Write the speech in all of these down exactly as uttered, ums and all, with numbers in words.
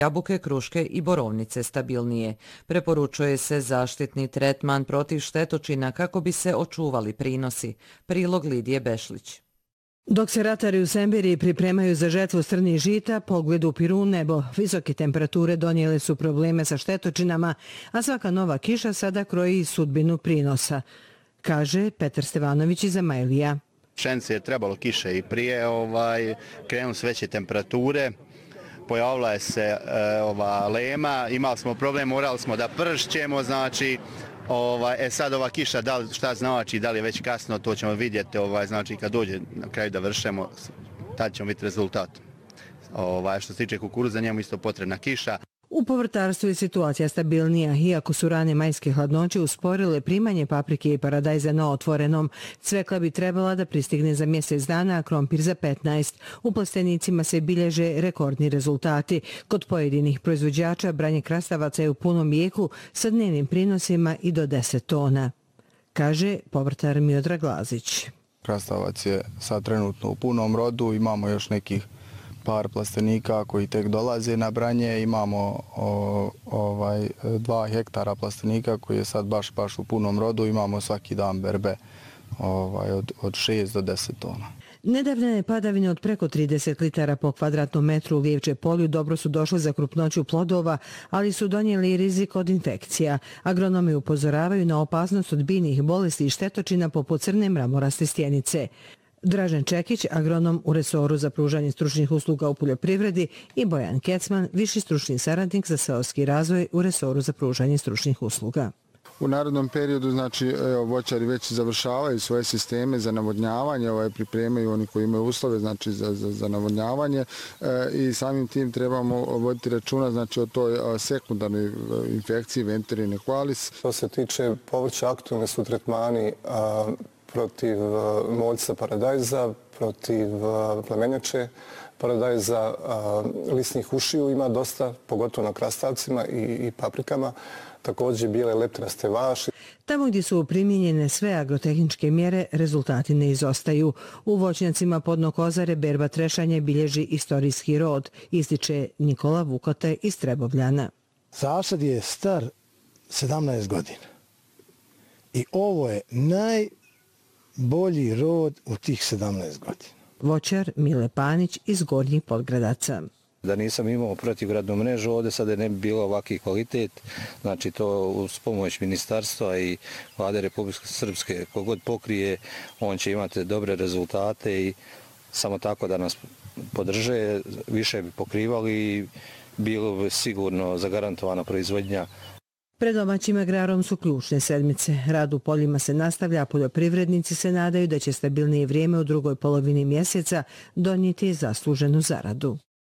jabuke, kruške i borovnice stabilnije. Preporučuje se zaštitni tretman protiv štetočina kako bi se očuvali prinosi. Prilog Lidije Bešlić. Dok se ratari u Semberiji pripremaju za žetvu strnih žita, pogled upiru u nebo. Visoke temperature donijele su probleme sa štetočinama, a svaka nova kiša sada kroji sudbinu prinosa, kaže Petar Stevanović iz Amajlija. Pšenici je trebalo kiše i prije, ovaj, krenu s veće temperature, pojavila je se e, ova lema, imali smo problem, morali smo da pršćemo, znači, ovaj, e sad ova kiša, da li, šta znači, da li je već kasno, to ćemo vidjeti, ovaj, znači kad dođe na kraju da vršemo, tad ćemo vidjeti rezultat. Ovaj, što se tiče kukuruza, njemu isto potrebna kiša. U povrtarstvu je situacija stabilnija, iako su rane majske hladnoće usporile primanje paprike i paradajza na otvorenom. Cvekla bi trebala da pristigne za mjesec dana, a krompir za petnaest. U plastenicima se bilježe rekordni rezultati. Kod pojedinih proizvođača branje krastavaca je u punom jeku sa dnevnim prinosima i do deset tona, kaže povrtar Miodrag Lazić. Krastavac je sad trenutno u punom rodu, imamo još nekih par plastenika koji tek dolaze na branje, imamo o, ovaj, dva hektara plastenika koji je sad baš baš u punom rodu, imamo svaki dan berbe ovaj, od, od šest do deset tona. Nedavljene padavine od preko trideset litara po kvadratnom metru u Lijevče polju dobro su došle za krupnoću plodova, ali su donijeli i rizik od infekcija. Agronomi upozoravaju na opasnost od biljnih bolesti i štetočina poput crne mramoraste stjenice. Dražen Čekić, agronom u resoru za pružanje stručnih usluga u poljoprivredi, i Bojan Kecman, viši stručni saradnik za seoski razvoj u resoru za pružanje stručnih usluga. U narodnom periodu, znači, evo, voćari već završavaju svoje sisteme za navodnjavanje, ovaj, pripremaju oni koji imaju uslove, znači, za, za, za navodnjavanje e, i samim tim trebamo voditi računa, znači, o toj a, sekundarnoj infekciji Venturine qualis. Što se tiče povrća, aktualne su tretmani a, protiv moljca paradajza, protiv plemenjače paradajza, lisnih ušiju ima dosta, pogotovo na krastavcima i, i paprikama, također bijele leptiraste vaši. Tamo gdje su primijenjene sve agrotehničke mjere, rezultati ne izostaju. U voćnjacima Podno Kozare berba trešanje bilježi istorijski rod, ističe Nikola Vukote iz Trebovljana. Zasad je star sedamnaest godina i ovo je naj bolji rod u tih sedamnaest godina. Voćar Mile Panić iz Gornjih Podgradaca. Da nisam imao protivgradnu mrežu, ovdje sada ne bi bilo ovakvi kvalitet. Znači to uz pomoć ministarstva i Vlade Republike Srpske, kogod pokrije, on će imati dobre rezultate i samo tako da nas podrže, više bi pokrivali i bilo bi sigurno zagarantovana proizvodnja. Pred domaćim agrarom su ključne sedmice. Rad u poljima se nastavlja, a poljoprivrednici se nadaju da će stabilnije vrijeme u drugoj polovini mjeseca donijeti zasluženu zaradu.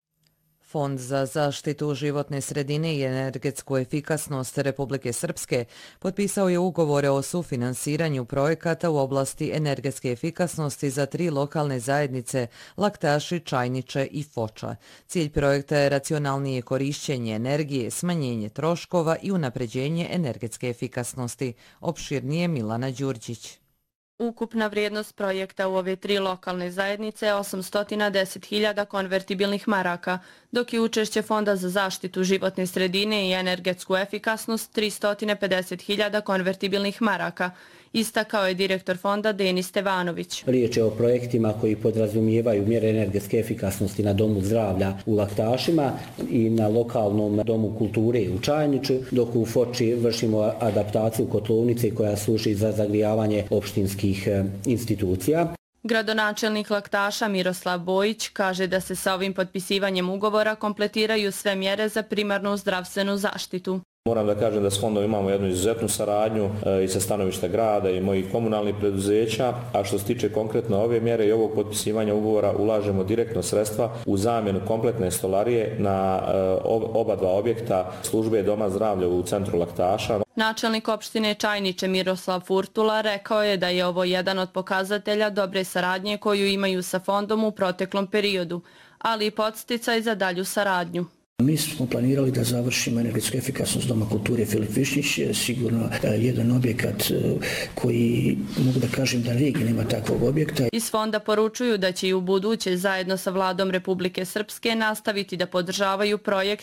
Fond za zaštitu životne sredine i energetsku efikasnost Republike Srpske potpisao je ugovore o sufinansiranju projekata u oblasti energetske efikasnosti za tri lokalne zajednice Laktaši, Čajniče i Foča. Cilj projekta je racionalnije korišćenje energije, smanjenje troškova i unapređenje energetske efikasnosti. Opširnije Milana Đurđić. Ukupna vrijednost projekta u ove tri lokalne zajednice je osamsto deset hiljada konvertibilnih maraka, dok je učešće Fonda za zaštitu životne sredine i energetsku efikasnost tristo pedeset hiljada konvertibilnih maraka, istakao je direktor fonda Denis Stevanović. Riječ je o projektima koji podrazumijevaju mjere energetske efikasnosti na Domu zdravlja u Laktašima i na lokalnom Domu kulture u Čajniču, dok u Foči vršimo adaptaciju kotlovnice koja služi za zagrijavanje opštinskih institucija. Gradonačelnik Laktaša Miroslav Bojić kaže da se sa ovim potpisivanjem ugovora kompletiraju sve mjere za primarnu zdravstvenu zaštitu. Moram da kažem da s fondom imamo jednu izuzetnu saradnju i sa stanovišta grada i mojih komunalnih preduzeća, a što se tiče konkretno ove mjere i ovog potpisivanja ugovora ulažemo direktno sredstva u zamjenu kompletne stolarije na oba dva objekta službe Doma zdravlja u centru Laktaša. Načelnik opštine Čajniče Miroslav Furtula rekao je da je ovo jedan od pokazatelja dobre saradnje koju imaju sa fondom u proteklom periodu, ali i podsticaj za dalju saradnju. Mi smo planirali da završimo energetsku efikasnost Doma kulture Filip Višnjić, sigurno jedan objekat koji mogu da kažem da regije nema takvog objekta. Iz fonda poručuju da će i u buduće zajedno sa Vladom Republike Srpske nastaviti da podržavaju projekt